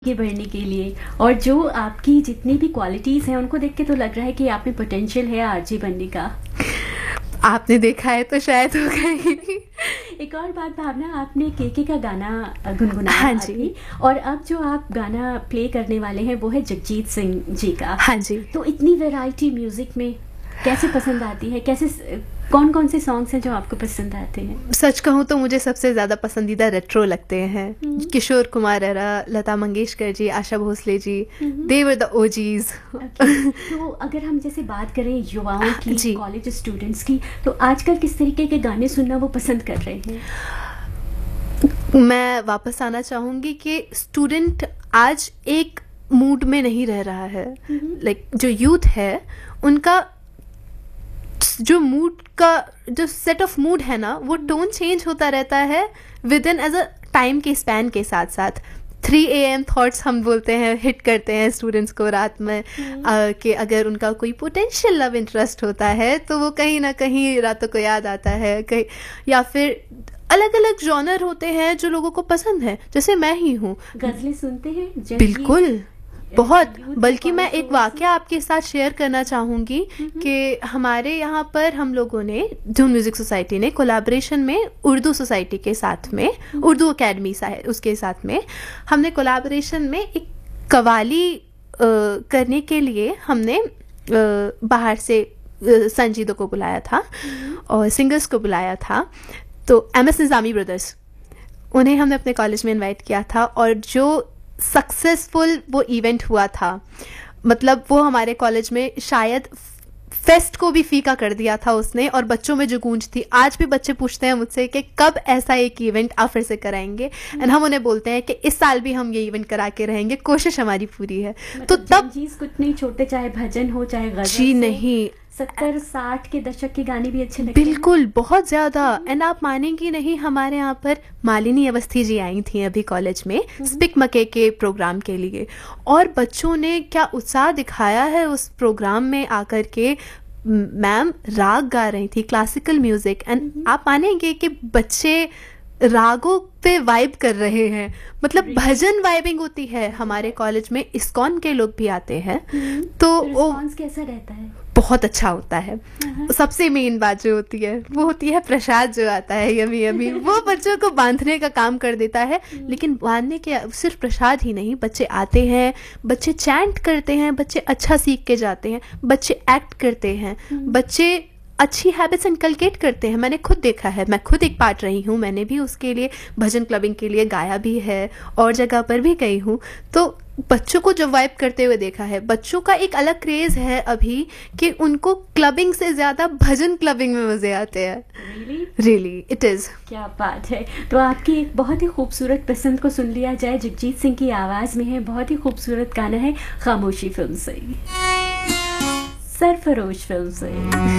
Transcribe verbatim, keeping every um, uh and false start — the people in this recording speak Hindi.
आगे बढ़ने के लिए, और जो आपकी जितनी भी क्वालिटीज़ हैं उनको देख के तो लग रहा है कि आप में पोटेंशियल है आरजे बनने का। आपने देखा है तो शायद हो गई। एक और बात भावना, आपने केके का गाना गुनगुनाया। हाँ जी। और अब जो आप गाना प्ले करने वाले हैं वो है जगजीत सिंह जी का। हाँ जी। तो इतनी वैरायटी म्यूजिक में कैसे पसंद आती है, कैसे कौन कौन से सॉन्ग्स हैं जो आपको पसंद आते हैं? सच कहूँ तो मुझे सबसे ज़्यादा पसंदीदा रेट्रो लगते हैं। Kishore Kumar era, Lata Mangeshkar ji, Asha Bhosle ji, they were the OGs. तो अगर हम जैसे बात करें युवाओं की, कॉलेज स्टूडेंट्स की, तो आजकल किस तरीके के गाने सुनना वो पसंद कर रहे हैं? मैं वापस आना चाहूँगी कि स्टूडेंट आज एक मूड में नहीं रह रहा है। लाइक like, जो यूथ है उनका जो मूड का जो सेट ऑफ मूड है ना, वो टोन चेंज होता रहता है with in as a time के स्पैन के साथ साथ। थ्री ए एम थॉट्स हम बोलते हैं, हिट करते हैं स्टूडेंट्स को रात में कि अगर उनका कोई पोटेंशियल लव इंटरेस्ट होता है तो वो कहीं ना कहीं रातों को याद आता है कहीं, या फिर अलग अलग जॉनर होते हैं जो लोगों को पसंद है। जैसे मैं ही हूँ, गजलें सुनते हैं? बिल्कुल, बहुत। बल्कि मैं एक वाक़या आपके साथ शेयर करना चाहूँगी कि हमारे यहाँ पर हम लोगों ने, जून म्यूज़िक सोसाइटी ने कोलैबोरेशन में उर्दू सोसाइटी के साथ में, उर्दू अकेडमी उसके साथ में हमने कोलैबोरेशन में एक कवाली आ, करने के लिए हमने आ, बाहर से संजीदों को बुलाया था और सिंगर्स को बुलाया था। तो एम एस निज़ामी ब्रदर्स, उन्हें हमने अपने कॉलेज में इनवाइट किया था और जो सक्सेसफुल वो इवेंट हुआ था, मतलब वो हमारे कॉलेज में शायद फेस्ट को भी फीका कर दिया था उसने। और बच्चों में जो गूंज थी, आज भी बच्चे पूछते हैं मुझसे कि कब ऐसा एक इवेंट आप फिर से कराएंगे, एंड हम उन्हें बोलते हैं कि इस साल भी हम ये इवेंट करा के रहेंगे, कोशिश हमारी पूरी है। तो तब चीज कुछ नहीं छोटे, चाहे भजन हो चाहे गजल, जी नहीं, सत्तर साठ के दशक के गाने भी अच्छे लगते हैं। बिल्कुल, बहुत ज़्यादा। एंड आप मानेंगी नहीं, हमारे यहाँ पर मालिनी अवस्थी जी आई थी अभी कॉलेज में स्पिक मके के प्रोग्राम के लिए, और बच्चों ने क्या उत्साह दिखाया है उस प्रोग्राम में आकर के। मैम राग गा रही थी, क्लासिकल म्यूजिक, एंड आप मानेंगे कि बच्चे रागों पे वाइब कर रहे हैं। मतलब भजन वाइबिंग होती है हमारे कॉलेज में। इस्कॉन के लोग भी आते हैं, तो रिस्पॉन्स कैसा रहता है? बहुत अच्छा होता है। सबसे मेन बात जो होती है वो होती है प्रसाद जो आता है यमी यमी, वो बच्चों को बांधने का काम कर देता है। लेकिन बांधने के सिर्फ प्रसाद ही नहीं, बच्चे आते हैं, बच्चे चैंट करते हैं, बच्चे अच्छा सीख के जाते हैं, बच्चे एक्ट करते हैं, बच्चे अच्छी हैबिट्स इनकलकेट करते हैं। मैंने खुद देखा है, मैं खुद एक पार्ट रही हूँ, मैंने भी उसके लिए भजन क्लबिंग के लिए गाया भी है और जगह पर भी गई हूँ। तो बच्चों को जो वाइब करते हुए देखा है, बच्चों का एक अलग क्रेज है अभी कि उनको क्लबिंग से ज़्यादा भजन क्लबिंग में मज़े आते हैं। Really it is. क्या बात है। तो आपकी एक बहुत ही खूबसूरत पसंद को सुन लिया जाए, जगजीत सिंह की आवाज़ में है, बहुत ही खूबसूरत गाना है खामोशी फिल्म से, सरफरोश फिल्म से।